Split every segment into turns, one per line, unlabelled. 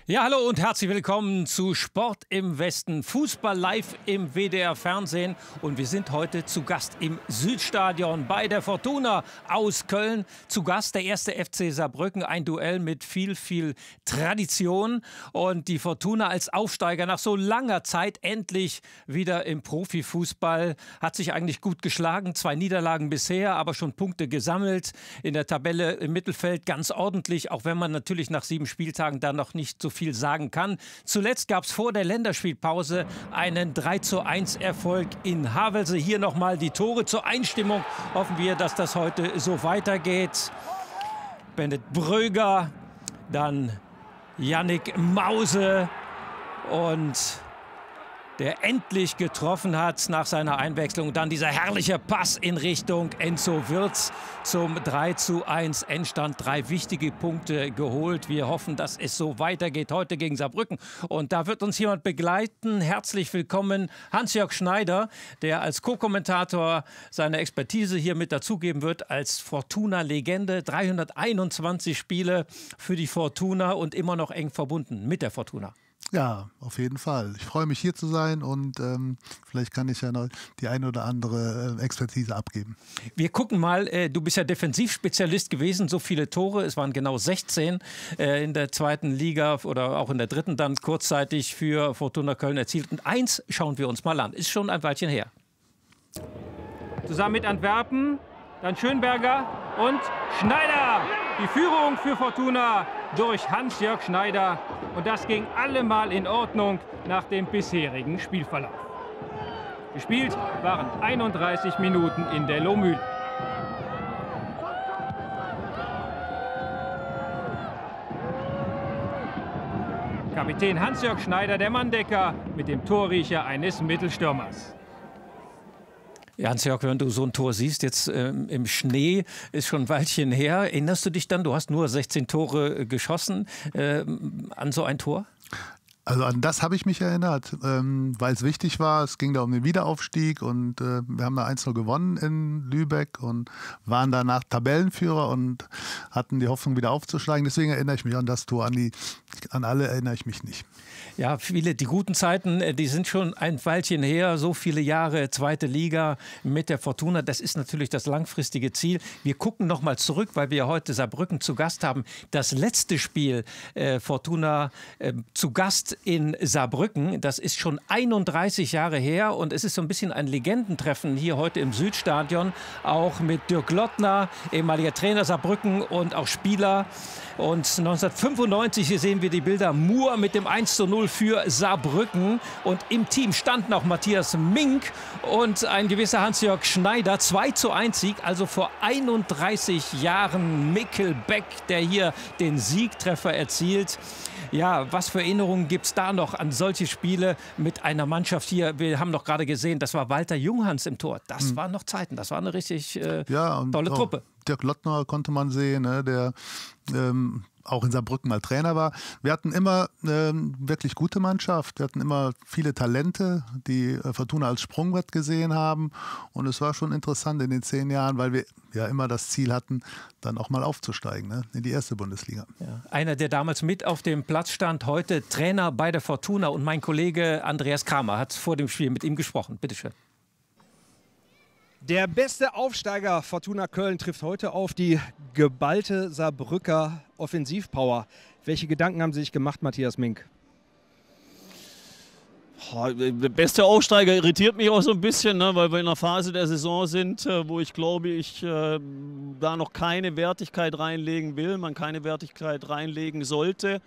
Ja, hallo und herzlich willkommen zu Sport im Westen, Fußball live im WDR Fernsehen. Und wir sind heute zu Gast im Südstadion bei der Fortuna aus Köln. Zu Gast der erste FC Saarbrücken, ein Duell mit viel Tradition. Und die Fortuna als Aufsteiger nach so langer Zeit endlich wieder im Profifußball. Hat sich eigentlich gut geschlagen, 2 Niederlagen bisher, aber schon Punkte gesammelt. In der Tabelle im Mittelfeld ganz ordentlich, auch wenn man natürlich nach 7 Spieltagen da noch nicht so viel sagen kann. Zuletzt gab es vor der Länderspielpause einen 3:1 Erfolg in Havelse. Hier nochmal die Tore zur Einstimmung. Hoffen wir, dass das heute so weitergeht. Bennett Bröger, dann Yannick Mause und der endlich getroffen hat nach seiner Einwechslung. Dann dieser herrliche Pass in Richtung Enzo Wirtz zum 3:1 Endstand. 3 wichtige Punkte geholt. Wir hoffen, dass es so weitergeht heute gegen Saarbrücken. Und da wird uns jemand begleiten. Herzlich willkommen, Hans-Jörg Schneider, der als Co-Kommentator seine Expertise hier mit dazugeben wird, als Fortuna-Legende. 321 Spiele für die Fortuna und immer noch eng verbunden mit der Fortuna.
Ja, auf jeden Fall. Ich freue mich, hier zu sein und vielleicht kann ich ja noch die eine oder andere Expertise abgeben.
Wir gucken mal, du bist ja Defensivspezialist gewesen, so viele Tore, es waren genau 16 in der 2. Liga oder auch in der 3. dann kurzzeitig für Fortuna Köln erzielt. Und 1 schauen wir uns mal an, ist schon ein Weilchen her. Zusammen mit Antwerpen, dann Schönberger und Schneider. Die Führung für Fortuna durch Hans-Jörg Schneider. Und das ging allemal in Ordnung nach dem bisherigen Spielverlauf. Gespielt waren 31 Minuten in der Lohmühle. Kapitän Hans-Jörg Schneider, der Manndecker, mit dem Torriecher eines Mittelstürmers. Ja, Hans-Jörg, wenn du so ein Tor siehst, jetzt im Schnee, ist schon ein Weilchen her. Erinnerst du dich dann, du hast nur 16 Tore geschossen, an so ein Tor?
Also an das habe ich mich erinnert, weil es wichtig war. Es ging da um den Wiederaufstieg und wir haben da 1:0 gewonnen in Lübeck und waren danach Tabellenführer und hatten die Hoffnung, wieder aufzusteigen. Deswegen erinnere ich mich an das Tor. An alle erinnere ich mich nicht.
Ja, die guten Zeiten, die sind schon ein Weilchen her. So viele Jahre 2. Liga mit der Fortuna. Das ist natürlich das langfristige Ziel. Wir gucken noch mal zurück, weil wir heute Saarbrücken zu Gast haben. Das letzte Spiel Fortuna zu Gast in Saarbrücken, das ist schon 31 Jahre her. Und es ist so ein bisschen ein Legendentreffen hier heute im Südstadion. Auch mit Dirk Lottner, ehemaliger Trainer Saarbrücken und auch Spieler. Und 1995, hier sehen wir die Bilder, Mur mit dem 1:0 für Saarbrücken. Und im Team standen auch Matthias Mink und ein gewisser Hans-Jörg Schneider. 2:1 Sieg, also vor 31 Jahren Mikkel Beck, der hier den Siegtreffer erzielt. Ja, was für Erinnerungen gibt es da noch an solche Spiele mit einer Mannschaft hier? Wir haben doch gerade gesehen, das war Walter Junghans im Tor. Das waren noch Zeiten, das war eine richtig tolle Truppe.
Dirk Lottner konnte man sehen, ne, der auch in Saarbrücken mal Trainer war. Wir hatten immer wirklich gute Mannschaft. Wir hatten immer viele Talente, die Fortuna als Sprungbrett gesehen haben. Und es war schon interessant in den 10 Jahren, weil wir ja immer das Ziel hatten, dann auch mal aufzusteigen, ne, in die 1. Bundesliga.
Ja. Einer, der damals mit auf dem Platz stand, heute Trainer bei der Fortuna. Und mein Kollege Andreas Kramer hat vor dem Spiel mit ihm gesprochen. Bitte schön.
Der beste Aufsteiger Fortuna Köln trifft heute auf die geballte Saarbrücker Offensivpower. Welche Gedanken haben Sie sich gemacht, Matthias Mink?
Der beste Aufsteiger irritiert mich auch so ein bisschen, ne, weil wir in einer Phase der Saison sind, wo ich glaube, da noch keine Wertigkeit reinlegen will, man keine Wertigkeit reinlegen sollte.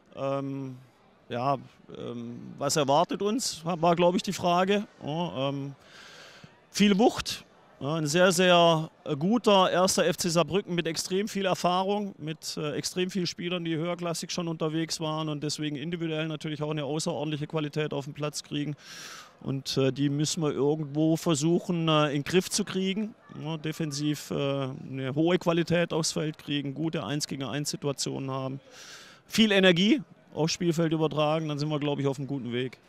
Was erwartet uns, war glaube ich die Frage. Viel Wucht, ein sehr, sehr guter erster FC Saarbrücken mit extrem viel Erfahrung, mit extrem vielen Spielern, die höherklassig schon unterwegs waren und deswegen individuell natürlich auch eine außerordentliche Qualität auf den Platz kriegen. Und die müssen wir irgendwo versuchen in den Griff zu kriegen, defensiv eine hohe Qualität aufs Feld kriegen, gute 1-gegen-1 Situationen haben, viel Energie aufs Spielfeld übertragen, dann sind wir, glaube ich, auf einem guten Weg.